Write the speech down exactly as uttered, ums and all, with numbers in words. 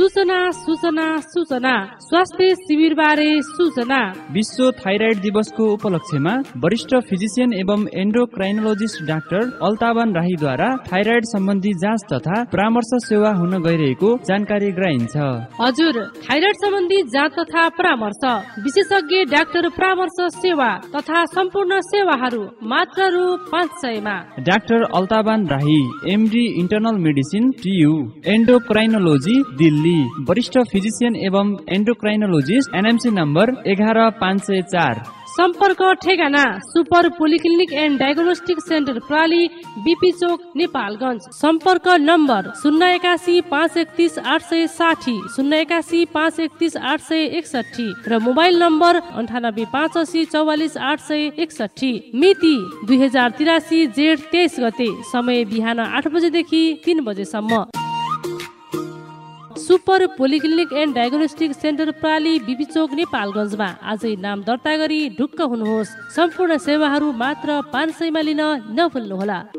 सूचना सूचना सूचना स्वास्थ्य शिविर बारे सूचना। विश्व थाइराइड दिवसको उपलक्ष्यमा वरिष्ठ फिजिशियन एवं एन्डोक्राइनोलोजिस्ट डाक्टर अल्तावन राहीद्वारा थाइराइड सम्बन्धी जाँच तथा परामर्श सेवा हुन गइरहेको जानकारी गराइन्छ। हजुर, थाइराइड सम्बन्धी जाँच तथा परामर्श, विशेषज्ञ डाक्टर परामर्श सेवा तथा सम्पूर्ण सेवाहरू मात्र रु पाँच सयमा। डाक्टर अल्तावन राही, MD internal medicine, TU, एन्डोक्राइनोलोजी, Delhi. वरिष्ठ फिजिशियन एवं एन्डोक्राइनोलोजिस्ट, एनएमसी नम्बर एघार पाँच सय चार। सम्पर्क ठेगाना super polyclinic and diagnostic centre प्राली, BP चोक, नेपालगञ्ज। सम्पर्क नम्बर शून्य एकासी पाँच एकतिस आठ सय साठी, शून्य एकासी पाँच एकतिस आठ सय एकसठी र मोबाइल नम्बर अन्ठानब्बे पाँच असी चौवालिस आठ सय एकसठी। मिति दुई हजार तिरासी जेठ तेइस गते। समय बिहान आठ बजेदेखि तीन बजेसम्म। Super polyclinic and diagnostic centre प्राली, BP चोक, नेपालगञ्जमा आजै नाम दर्ता गरी ढुक्क हुनुहोस्। सम्पूर्ण सेवाहरू मात्र पाँच सयमा लिन नभुल्नुहोला।